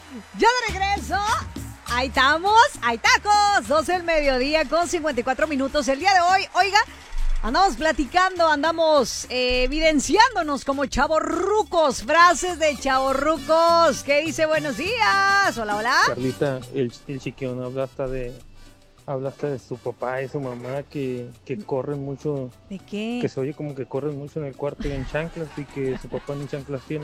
Ya de regreso. Ahí estamos, hay tacos. 12 del mediodía con 54 minutos. El día de hoy, oiga, andamos platicando, andamos evidenciándonos como chavorrucos. Frases de chavorrucos. ¿Qué dice? Buenos días. Hola, hola. Carlita, el chiquión habla hasta de su papá y su mamá que corren mucho. ¿De qué? Que se oye como que corren mucho en el cuarto y en chanclas y que su papá ni chanclas tiene.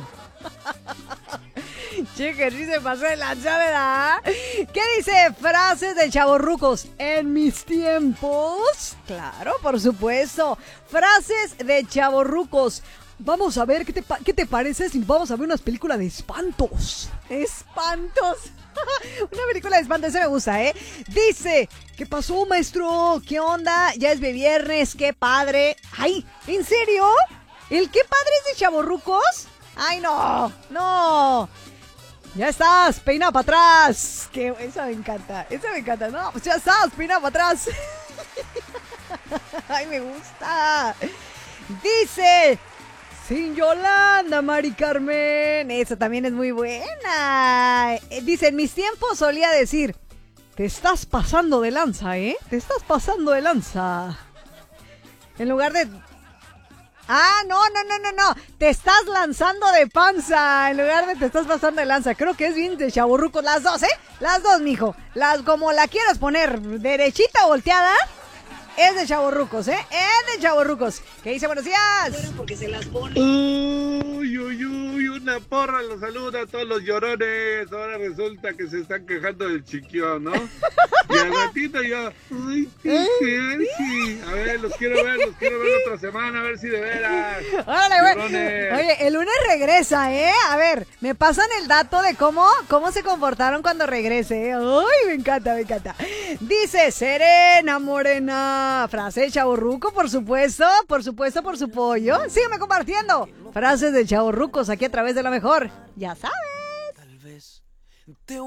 Che, que sí se pasó de lanza, ¿verdad? ¿Qué dice? Frases de chavorrucos. En mis tiempos. Claro, por supuesto. Frases de chavorrucos. Vamos a ver, ¿qué te parece si vamos a ver unas películas de espantos? ¡Espantos! Una película de espantos, esa me gusta, ¿eh? Dice, ¿qué pasó, maestro? ¿Qué onda? Ya es viernes, qué padre. ¡Ay! ¿En serio? ¿El qué padre es de chavorrucos? ¡Ay, no! ¡No! Ya estás, peina para atrás. Que esa me encanta, No, pues ya estás, peina para atrás. Ay, me gusta. Dice, sin Yolanda, Mari Carmen. Esa también es muy buena. Dice, en mis tiempos solía decir, te estás pasando de lanza, ¿eh? Te estás pasando de lanza. En lugar de... no. Te estás lanzando de panza. En lugar de te estás pasando de lanza. Creo que es bien de chavorrucos. Las dos, ¿eh? Las dos, mijo. Como la quieras poner. Derechita o volteada. Es de chavorrucos, ¿eh? Es de chavorrucos. ¿Qué dice? Buenos días. Porque se las pone. Uy, una porra los saluda a todos los llorones. Ahora resulta que se están quejando del chiquión, ¿no? Y al ratito yo, sí. A ver, los quiero ver otra semana, a ver si de veras. Órale, güey. Oye, el lunes regresa, ¿eh? A ver, me pasan el dato de cómo se comportaron cuando regrese, ¿eh? Ay, me encanta. Dice, Serena Morena. Frase de chavorruco, por supuesto, por su pollo. Sígueme compartiendo frases de chavorrucos aquí a través de La Mejor. Ya sabes.